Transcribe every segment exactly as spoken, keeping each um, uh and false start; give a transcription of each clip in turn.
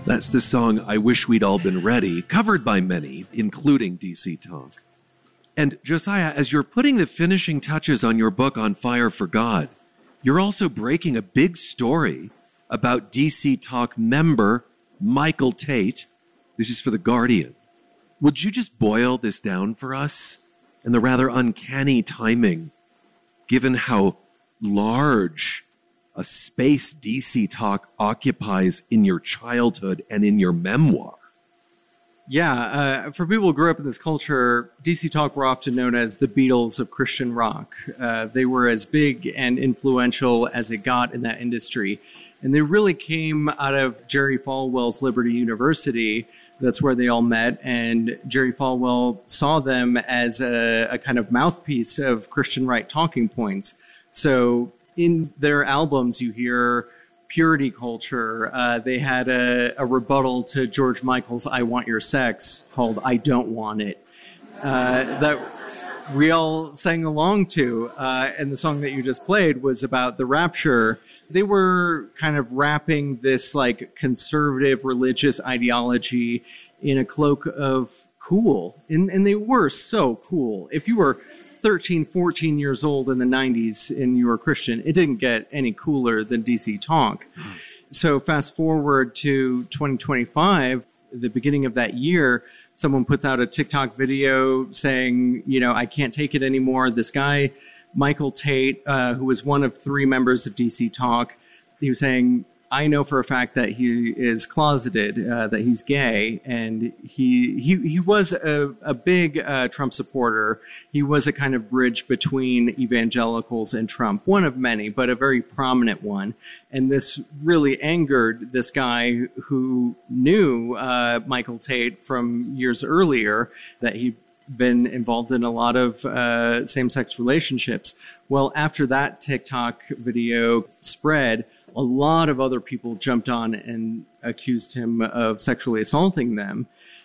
That's the song I Wish We'd All Been Ready, covered by many, including D C Talk. And Josiah, as you're putting the finishing touches on your book On Fire for God, you're also breaking a big story about D C Talk member Michael Tate. This is for The Guardian. Would you just boil this down for us? And the rather uncanny timing, given how large a space D C Talk occupies in your childhood and in your memoir. Yeah, uh, for people who grew up in this culture, D C Talk were often known as the Beatles of Christian rock. Uh, they were as big and influential as it got in that industry. And they really came out of Jerry Falwell's Liberty University. That's where they all met. And Jerry Falwell saw them as a, a kind of mouthpiece of Christian right talking points. So in their albums, you hear purity culture. Uh, they had a, a rebuttal to George Michael's I Want Your Sex called I Don't Want It, uh, that we all sang along to. Uh, and the song that you just played was about the rapture. They were kind of wrapping this like conservative religious ideology in a cloak of cool. And, and they were so cool. If you were thirteen, fourteen years old in the nineties and you were Christian, it didn't get any cooler than D C Talk. So fast forward to twenty twenty-five, the beginning of that year, someone puts out a TikTok video saying, you know, I can't take it anymore. This guy, Michael Tate, uh, who was one of three members of D C Talk, he was saying, I know for a fact that he is closeted, uh, that he's gay, and he he he was a, a big uh, Trump supporter. He was a kind of bridge between evangelicals and Trump, one of many, but a very prominent one. And this really angered this guy who knew uh, Michael Tate from years earlier, that he'd been involved in a lot of uh, same-sex relationships. Well, after that TikTok video spread, a lot of other people jumped on and accused him of sexually assaulting them.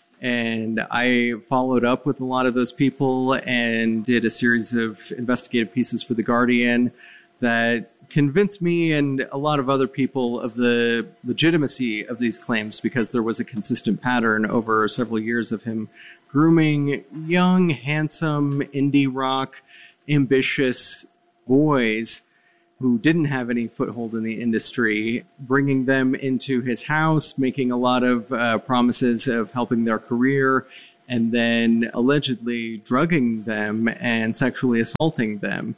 And I followed up with a lot of those people and did a series of investigative pieces for The Guardian that convinced me and a lot of other people of the legitimacy of these claims, because there was a consistent pattern over several years of him grooming young, handsome, indie rock, ambitious boys who didn't have any foothold in the industry, bringing them into his house, making a lot of uh, promises of helping their career, and then allegedly drugging them and sexually assaulting them.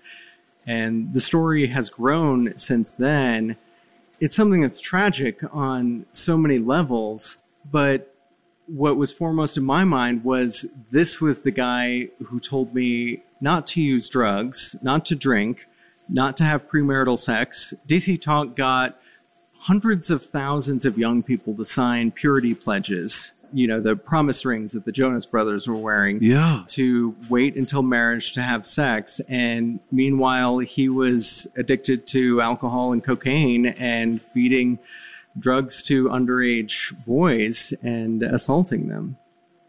And the story has grown since then. It's something that's tragic on so many levels, but what was foremost in my mind was this was the guy who told me not to use drugs, not to drink, not to have premarital sex. D C Talk got hundreds of thousands of young people to sign purity pledges, you know, the promise rings that the Jonas Brothers were wearing, yeah, to wait until marriage to have sex. And meanwhile, he was addicted to alcohol and cocaine and feeding drugs to underage boys and assaulting them.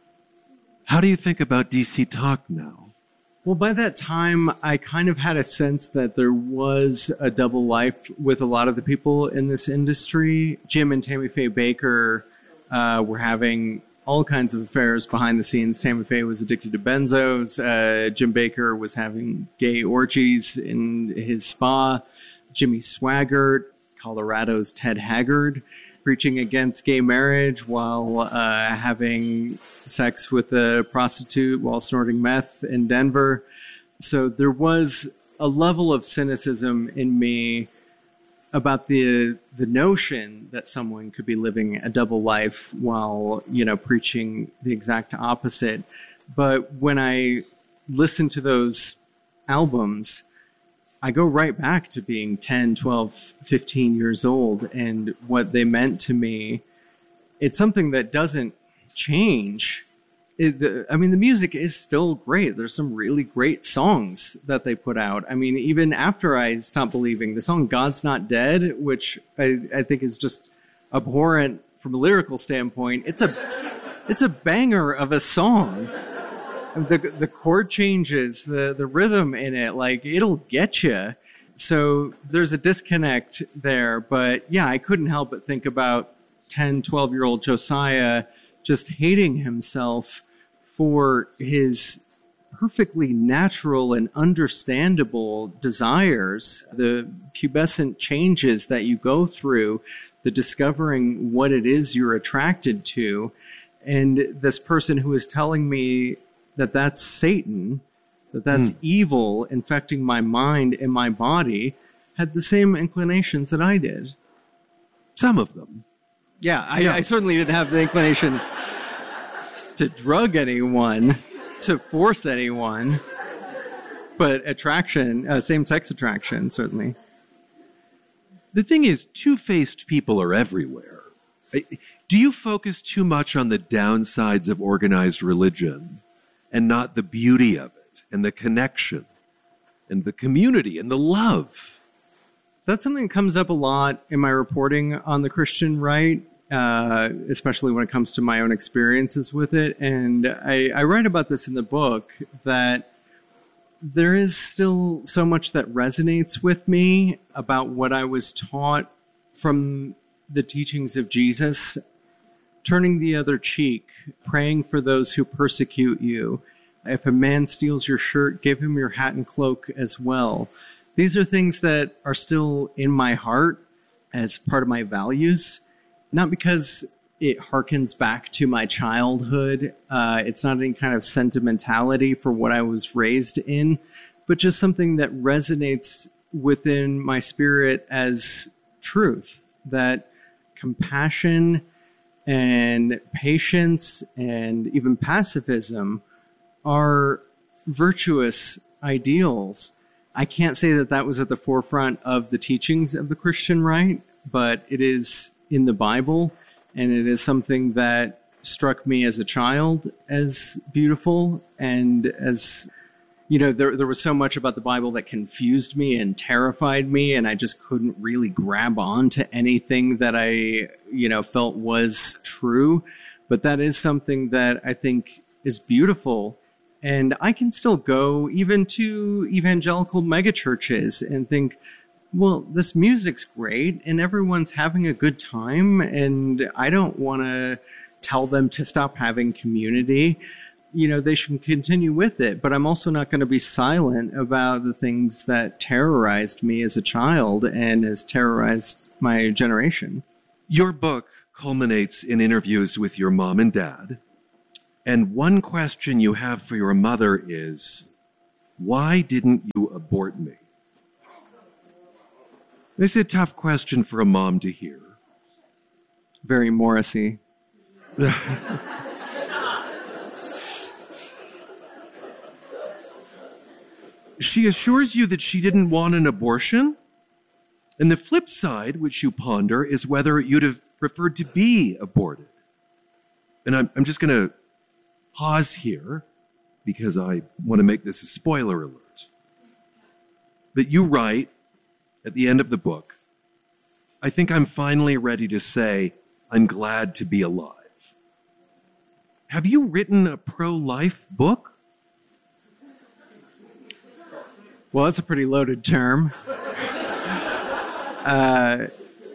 How do you think about D C Talk now? Well, by that time, I kind of had a sense that there was a double life with a lot of the people in this industry. Jim and Tammy Faye Baker uh, were having all kinds of affairs behind the scenes. Tammy Faye was addicted to benzos. Uh, Jim Baker was having gay orgies in his spa. Jimmy Swaggart, Colorado's Ted Haggard, preaching against gay marriage while uh, having sex with a prostitute while snorting meth in Denver. So there was a level of cynicism in me about the the notion that someone could be living a double life while, you know, preaching the exact opposite. But when I listen to those albums, I go right back to being ten, twelve, fifteen years old and what they meant to me. It's something that doesn't change. It, the, I mean, the music is still great. There's some really great songs that they put out. I mean, even after I stopped believing, the song God's Not Dead, which I, I think is just abhorrent from a lyrical standpoint, it's a, it's a banger of a song. The the chord changes, the, the rhythm in it, like, it'll get you. So there's a disconnect there. But yeah, I couldn't help but think about ten, twelve-year-old Josiah just hating himself for his perfectly natural and understandable desires, the pubescent changes that you go through, the discovering what it is you're attracted to. And this person who is telling me that that's Satan, that that's mm. evil infecting my mind and my body, had the same inclinations that I did. Some of them. Yeah, I, yeah. I certainly didn't have the inclination to drug anyone, to force anyone, but attraction, uh, same-sex attraction, certainly. The thing is, two-faced people are everywhere. Do you focus too much on the downsides of organized religion and not the beauty of it and the connection and the community and the love? That's something that comes up a lot in my reporting on the Christian right, uh, especially when it comes to my own experiences with it. And I, I write about this in the book, that there is still so much that resonates with me about what I was taught from the teachings of Jesus. Turning the other cheek, praying for those who persecute you. If a man steals your shirt, give him your hat and cloak as well. These are things that are still in my heart as part of my values, not because it harkens back to my childhood. Uh, it's not any kind of sentimentality for what I was raised in, but just something that resonates within my spirit as truth, that compassion and patience and even pacifism are virtuous ideals. I can't say that that was at the forefront of the teachings of the Christian right, but it is in the Bible, and it is something that struck me as a child as beautiful. And as, you know, there, there was so much about the Bible that confused me and terrified me, and I just couldn't really grab on to anything that I, you know, felt was true. But that is something that I think is beautiful. And I can still go even to evangelical megachurches and think, well, this music's great and everyone's having a good time, and I don't want to tell them to stop having community. You know, they should continue with it, but I'm also not going to be silent about the things that terrorized me as a child and has terrorized my generation. Your book culminates in interviews with your mom and dad. And one question you have for your mother is, why didn't you abort me? This is a tough question for a mom to hear. Very Morrissey. She assures you that she didn't want an abortion. And the flip side, which you ponder, is whether you'd have preferred to be aborted. And I'm, I'm just going to pause here because I want to make this a spoiler alert. But you write at the end of the book, I think I'm finally ready to say I'm glad to be alive. Have you written a pro-life book? Well, that's a pretty loaded term. uh,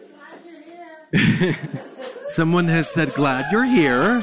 Someone has said, glad you're here.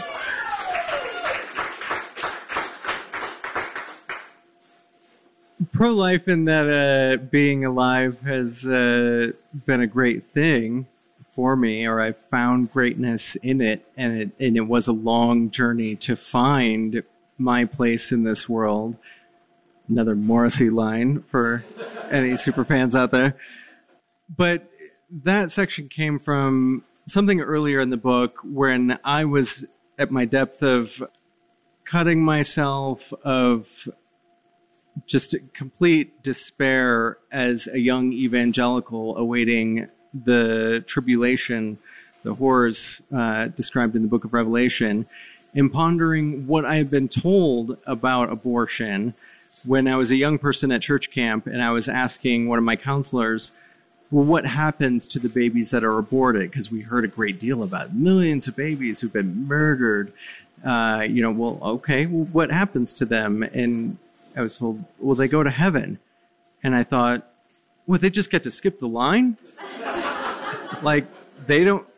Pro-life in that uh, being alive has uh, been a great thing for me, or I found greatness in it, and it and it was a long journey to find my place in this world. Another Morrissey line for any super fans out there. But that section came from something earlier in the book when I was at my depth of cutting myself, of just complete despair as a young evangelical awaiting the tribulation, the horrors uh, described in the book of Revelation, and pondering what I had been told about abortion when I was a young person at church camp, and I was asking one of my counselors, well, what happens to the babies that are aborted? Because we heard a great deal about millions of babies who've been murdered. Uh, you know, well, okay, well, what happens to them? And I was told, well, they go to heaven. And I thought, well, they just get to skip the line? Like, they don't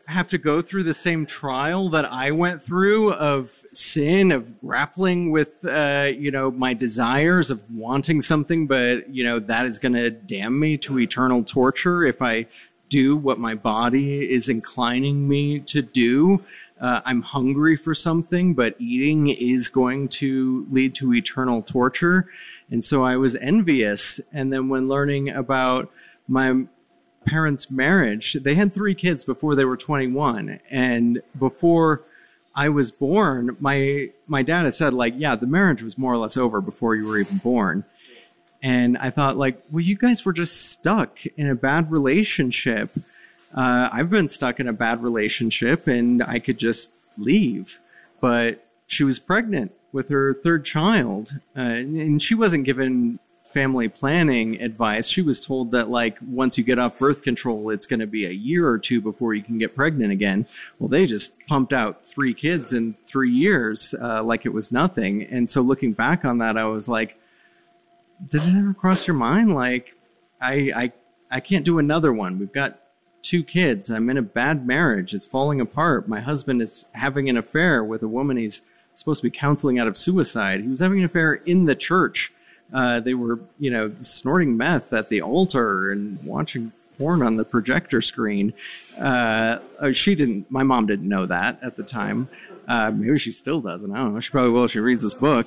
have to go through the same trial that I went through of sin, of grappling with, uh, you know, my desires of wanting something, but, you know, that is going to damn me to eternal torture if I do what my body is inclining me to do. Uh, I'm hungry for something, but eating is going to lead to eternal torture. And so I was envious. And then when learning about my parents' marriage, they had three kids before they were twenty-one. And before I was born, my my dad had said, like, yeah, the marriage was more or less over before you were even born. And I thought, like, well, you guys were just stuck in a bad relationship. Uh, I've been stuck in a bad relationship and I could just leave. But she was pregnant with her third child. Uh, and she wasn't given family planning advice. She was told that, like, once you get off birth control, it's going to be a year or two before you can get pregnant again. Well, they just pumped out three kids in three years uh, like it was nothing. And so looking back on that, I was like, did it ever cross your mind? Like, I, I, I can't do another one. We've got two kids. I'm in a bad marriage. It's falling apart. My husband is having an affair with a woman he's supposed to be counseling out of suicide. He was having an affair in the church. Uh, they were, you know, snorting meth at the altar and watching porn on the projector screen. Uh, she didn't, my mom didn't know that at the time. Uh, maybe she still doesn't. I don't know. She probably will if she reads this book.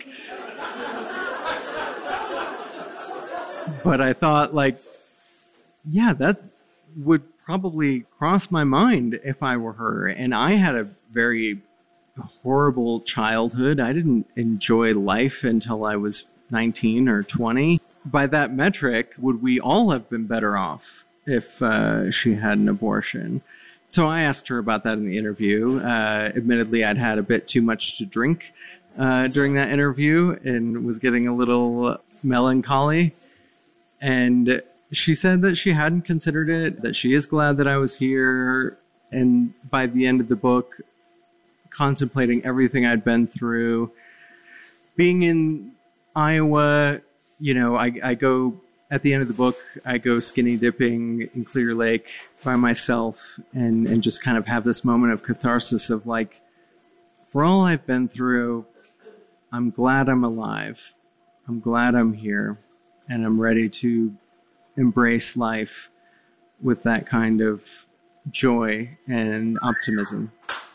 But I thought, like, yeah, that would probably cross my mind if I were her. And I had a very horrible childhood. I didn't enjoy life until I was nineteen or twenty. By that metric, would we all have been better off if uh, she had an abortion? So I asked her about that in the interview. Uh, admittedly, I'd had a bit too much to drink uh, during that interview and was getting a little melancholy. And she said that she hadn't considered it, that she is glad that I was here. And by the end of the book, contemplating everything I'd been through, being in Iowa, you know, I, I go, at the end of the book, I go skinny dipping in Clear Lake by myself and, and just kind of have this moment of catharsis of, like, for all I've been through, I'm glad I'm alive. I'm glad I'm here. And I'm ready to embrace life with that kind of joy and optimism.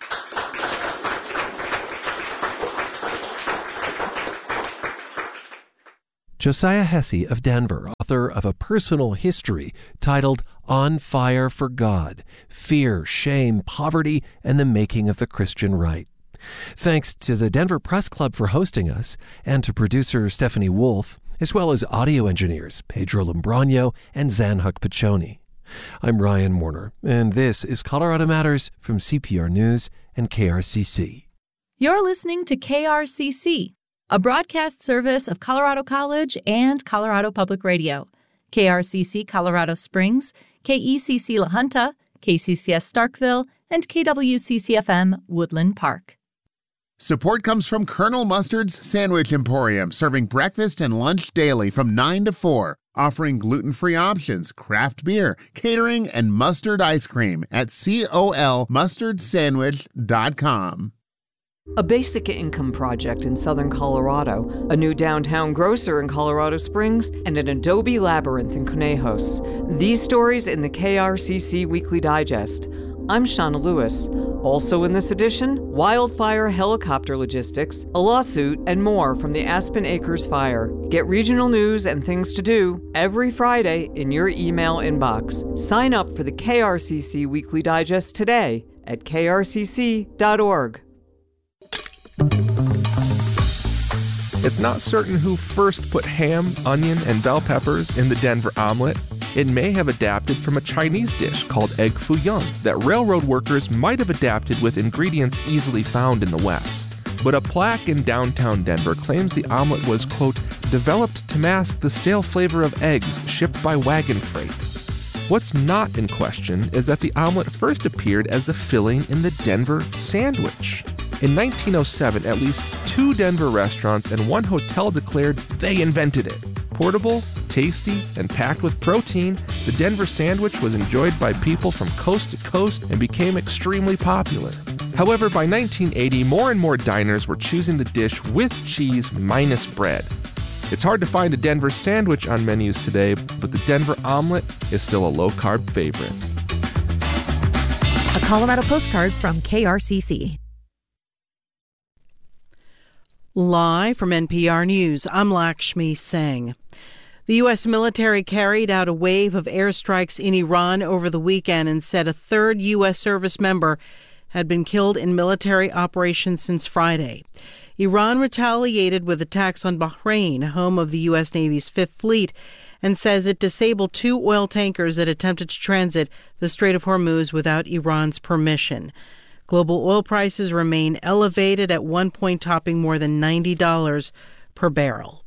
Josiah Hesse of Denver, author of a personal history titled On Fire for God, Fear, Shame, Poverty, and the Making of the Christian Right. Thanks to the Denver Press Club for hosting us, and to producer Stephanie Wolf, as well as audio engineers Pedro Lombrano and Zanhuk Piccioni. I'm Ryan Warner, and this is Colorado Matters from C P R News and K R C C. You're listening to K R C C, a broadcast service of Colorado College and Colorado Public Radio. K R C C Colorado Springs, K E C C La Junta, K C C S Starkville, and K W C C F M Woodland Park. Support comes from Colonel Mustard's Sandwich Emporium, serving breakfast and lunch daily from nine to four, offering gluten-free options, craft beer, catering, and mustard ice cream at col mustard sandwich dot com. A basic income project in southern Colorado, a new downtown grocer in Colorado Springs, and an Adobe labyrinth in Conejos. These stories in the K R C C Weekly Digest. I'm Shauna Lewis. Also in this edition, wildfire helicopter logistics, a lawsuit, and more from the Aspen Acres fire. Get regional news and things to do every Friday in your email inbox. Sign up for the K R C C Weekly Digest today at k r c c dot org. It's not certain who first put ham, onion, and bell peppers in the Denver omelet. It may have adapted from a Chinese dish called egg foo young that railroad workers might have adapted with ingredients easily found in the West. But a plaque in downtown Denver claims the omelet was, quote, developed to mask the stale flavor of eggs shipped by wagon freight. What's not in question is that the omelet first appeared as the filling in the Denver sandwich. In nineteen oh seven, at least two Denver restaurants and one hotel declared they invented it. Portable, tasty, and packed with protein, the Denver sandwich was enjoyed by people from coast to coast and became extremely popular. However, by nineteen eighty, more and more diners were choosing the dish with cheese minus bread. It's hard to find a Denver sandwich on menus today, but the Denver omelet is still a low-carb favorite. A Colorado postcard from K R C C. Live from N P R News, I'm Lakshmi Singh. The U S military carried out a wave of airstrikes in Iran over the weekend and said a third U S service member had been killed in military operations since Friday. Iran retaliated with attacks on Bahrain, home of the U S Navy's Fifth Fleet, and says it disabled two oil tankers that attempted to transit the Strait of Hormuz without Iran's permission. Global oil prices remain elevated, at one point topping more than ninety dollars per barrel.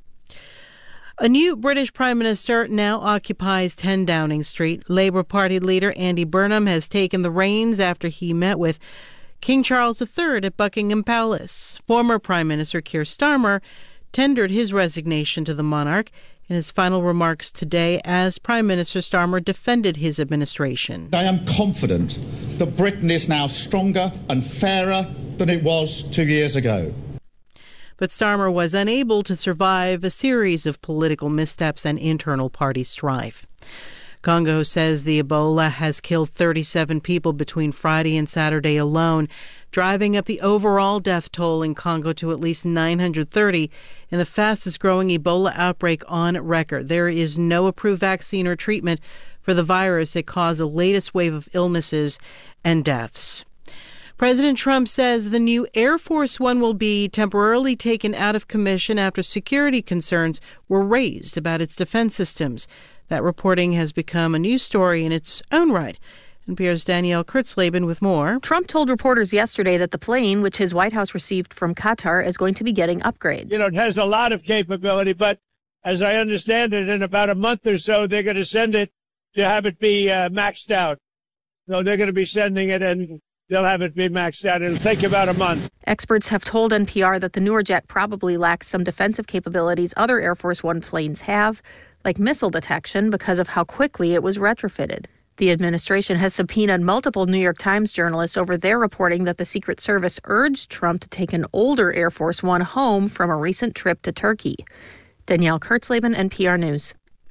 A new British Prime Minister now occupies ten Downing Street. Labour Party leader Andy Burnham has taken the reins after he met with King Charles the Third at Buckingham Palace. Former Prime Minister Keir Starmer tendered his resignation to the monarch. In his final remarks today, as Prime Minister, Starmer defended his administration. I am confident that Britain is now stronger and fairer than it was two years ago. But Starmer was unable to survive a series of political missteps and internal party strife. Congo says the Ebola has killed thirty-seven people between Friday and Saturday alone, driving up the overall death toll in Congo to at least nine hundred thirty in the fastest-growing Ebola outbreak on record. There is no approved vaccine or treatment for the virus that caused the latest wave of illnesses and deaths. President Trump says the new Air Force One will be temporarily taken out of commission after security concerns were raised about its defense systems. That reporting has become a news story in its own right. N P R's Danielle Kurtzleben with more. Trump told reporters yesterday that the plane, which his White House received from Qatar, is going to be getting upgrades. You know, it has a lot of capability, but as I understand it, in about a month or so, they're going to send it to have it be uh, maxed out. So they're going to be sending it and they'll have it be maxed out. It'll take about a month. Experts have told N P R that the newer jet probably lacks some defensive capabilities other Air Force One planes have, like missile detection, because of how quickly it was retrofitted. The administration has subpoenaed multiple New York Times journalists over their reporting that the Secret Service urged Trump to take an older Air Force One home from a recent trip to Turkey. Danielle Kurtzleben, N P R News.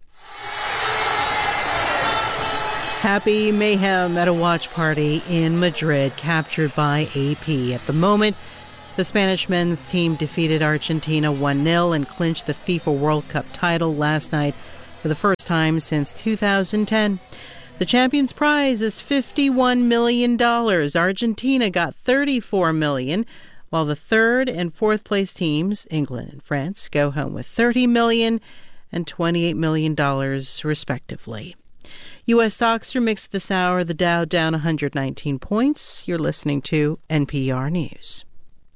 Happy mayhem at a watch party in Madrid, captured by A P. At the moment, the Spanish men's team defeated Argentina one nil and clinched the FIFA World Cup title last night for the first time since two thousand ten. The champions' prize is fifty-one million dollars. Argentina got thirty-four million dollars, while the third and fourth place teams, England and France, go home with thirty million dollars and twenty-eight million dollars, respectively. U S stocks are mixed this hour. The Dow down one hundred nineteen points. You're listening to N P R News.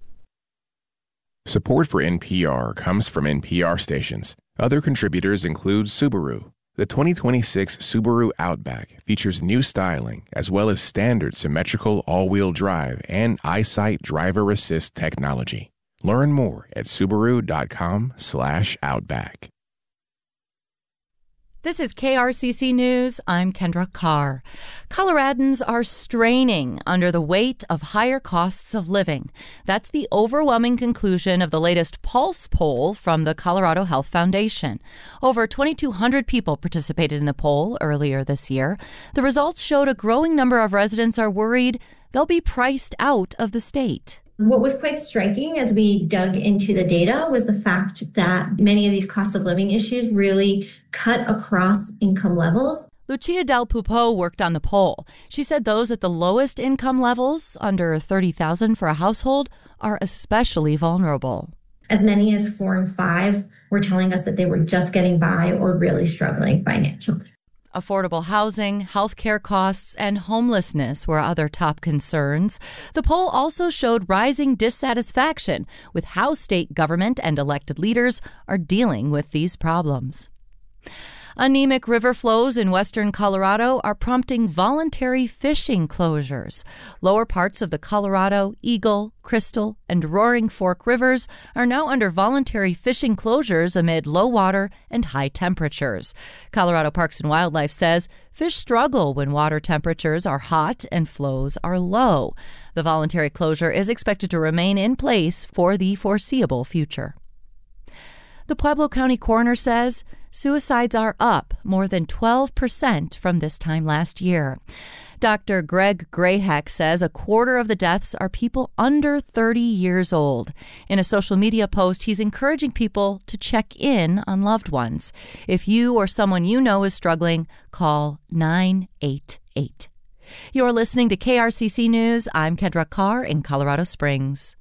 Support for N P R comes from N P R stations. Other contributors include Subaru. The twenty twenty-six Subaru Outback features new styling as well as standard symmetrical all-wheel drive and EyeSight driver assist technology. Learn more at Subaru.com slash Outback. This is K R C C News. I'm Kendra Carr. Coloradans are straining under the weight of higher costs of living. That's the overwhelming conclusion of the latest Pulse poll from the Colorado Health Foundation. Over twenty-two hundred people participated in the poll earlier this year. The results showed a growing number of residents are worried they'll be priced out of the state. What was quite striking as we dug into the data was the fact that many of these cost of living issues really cut across income levels. Lucia Del Pupo worked on the poll. She said those at the lowest income levels, under thirty thousand dollars for a household, are especially vulnerable. As many as four and five were telling us that they were just getting by or really struggling financially. Affordable housing, healthcare costs, and homelessness were other top concerns. The poll also showed rising dissatisfaction with how state government and elected leaders are dealing with these problems. Anemic river flows in western Colorado are prompting voluntary fishing closures. Lower parts of the Colorado, Eagle, Crystal, and Roaring Fork rivers are now under voluntary fishing closures amid low water and high temperatures. Colorado Parks and Wildlife says fish struggle when water temperatures are hot and flows are low. The voluntary closure is expected to remain in place for the foreseeable future. The Pueblo County coroner says suicides are up more than twelve percent from this time last year. Doctor Greg Grayheck says a quarter of the deaths are people under thirty years old. In a social media post, he's encouraging people to check in on loved ones. If you or someone you know is struggling, call nine eight eight. You're listening to K R C C News. I'm Kendra Carr in Colorado Springs.